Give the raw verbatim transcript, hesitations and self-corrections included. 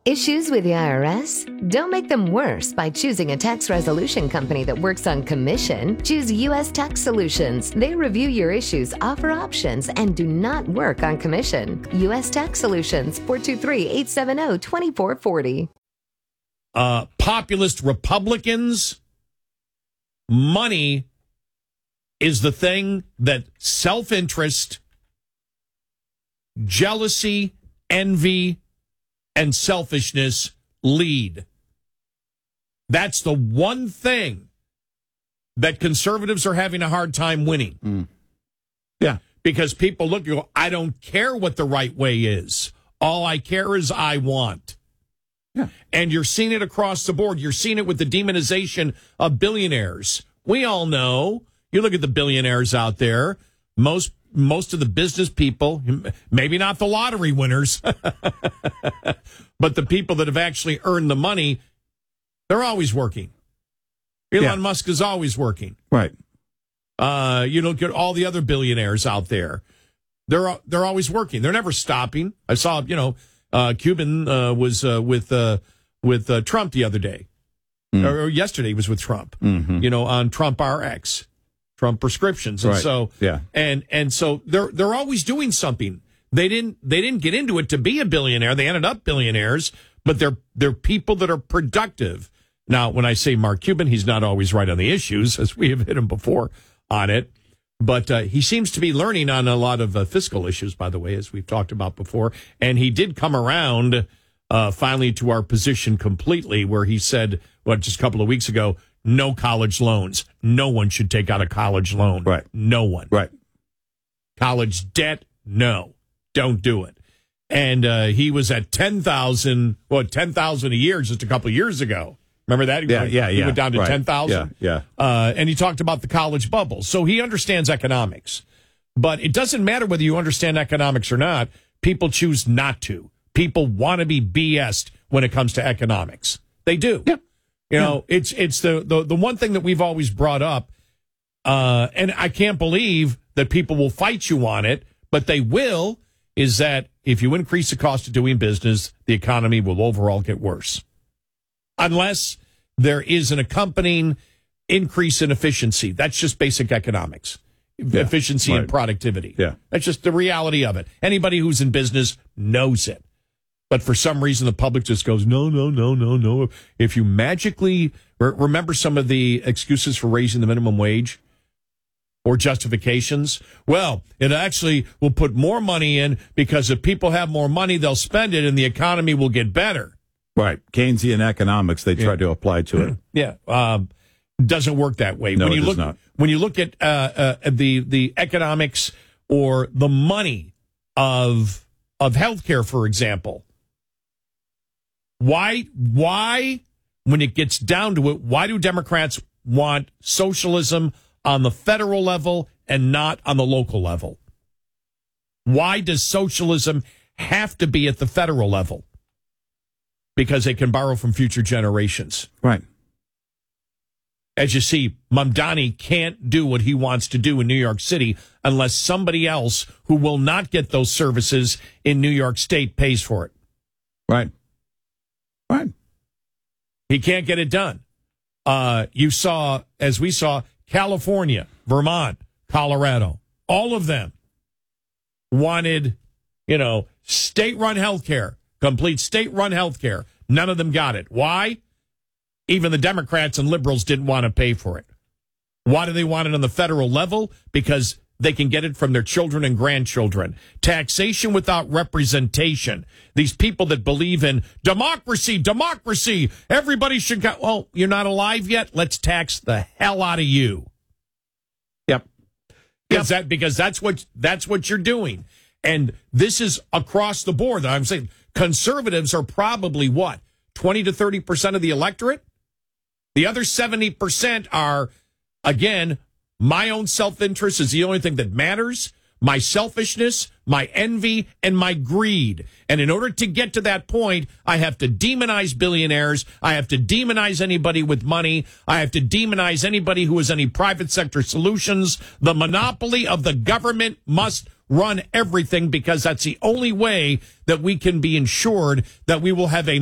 Issues with the I R S? Don't make them worse by choosing a tax resolution company that works on commission. Choose U S Tax Solutions. They review your issues, offer options, and do not work on commission. U S Tax Solutions, four two three, eight seven zero, two four four zero. Uh, populist Republicans, money is the thing that self-interest, jealousy, envy, and selfishness lead. That's the one thing that conservatives are having a hard time winning. Mm. Yeah. Because people look and go, I don't care what the right way is. All I care is I want. Yeah. And you're seeing it across the board. You're seeing it with the demonization of billionaires. We all know. You look at the billionaires out there, most most of the business people, maybe not the lottery winners, but the people that have actually earned the money, they're always working. Elon yeah. Musk is always working. Right. Uh, you look at all the other billionaires out there. They're they're always working. They're never stopping. I saw, you know, uh, Cuban uh, was uh, with uh, with uh, Trump the other day. Mm. Or, or yesterday he was with Trump, mm-hmm. you know, on Trump R X. Trump prescriptions, and right. so yeah, and and so they're they're always doing something. They didn't they didn't get into it to be a billionaire. They ended up billionaires, but they're they're people that are productive. Now, when I say Mark Cuban, he's not always right on the issues, as we have hit him before on it. But uh, he seems to be learning on a lot of uh, fiscal issues, by the way, as we've talked about before. And he did come around uh, finally to our position completely, where he said, what, just a couple of weeks ago, no college loans. No one should take out a college loan. Right. No one. Right. College debt, no. Don't do it. And uh, he was at ten thousand, well, ten thousand a year just a couple of years ago. Remember that? He yeah, went, yeah, he yeah. went down to right. ten thousand. Yeah, yeah. Uh, and he talked about the college bubble. So he understands economics. But it doesn't matter whether you understand economics or not. People choose not to. People want to be B S'd when it comes to economics. They do. Yeah. You know, yeah. it's it's the, the, the one thing that we've always brought up, uh, and I can't believe that people will fight you on it, but they will, is that if you increase the cost of doing business, the economy will overall get worse. Unless there is an accompanying increase in efficiency. That's just basic economics. Yeah, efficiency right. and productivity. Yeah. That's just the reality of it. Anybody who's in business knows it. But for some reason, the public just goes, no, no, no, no, no. If you magically remember some of the excuses for raising the minimum wage or justifications, well, it actually will put more money in because if people have more money, they'll spend it and the economy will get better. Right. Keynesian economics, they try yeah. to apply to it. Yeah. Um, doesn't work that way. No, when you it look, does not. When you look at uh, uh, the the economics or the money of of healthcare, for example, Why, why, when it gets down to it, why do Democrats want socialism on the federal level and not on the local level? Why does socialism have to be at the federal level? Because they can borrow from future generations. Right. As you see, Mamdani can't do what he wants to do in New York City unless somebody else who will not get those services in New York State pays for it. Right. Right. He can't get it done. Uh, you saw, as we saw, California, Vermont, Colorado, all of them wanted, you know, state-run health care, complete state-run health care. None of them got it. Why? Even the Democrats and liberals didn't want to pay for it. Why do they want it on the federal level? Because they can get it from their children and grandchildren. Taxation without representation. These people that believe in democracy, democracy, everybody should go. Well, you're not alive yet? Let's tax the hell out of you. Yep. Because that because that's what that's what you're doing. And this is across the board. I'm saying conservatives are probably what? twenty to thirty percent of the electorate? The other seventy percent are, again, my own self-interest is the only thing that matters, my selfishness, my envy, and my greed. And in order to get to that point, I have to demonize billionaires. I have to demonize anybody with money. I have to demonize anybody who has any private sector solutions. The monopoly of the government must run everything because that's the only way that we can be ensured that we will have a